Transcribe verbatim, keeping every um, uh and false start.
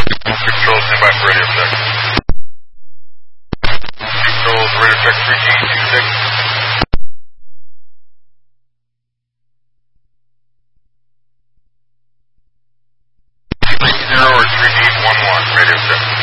Control, stand by for radio check. Controls, radio check three G two six. Zero or three D one one, radio check.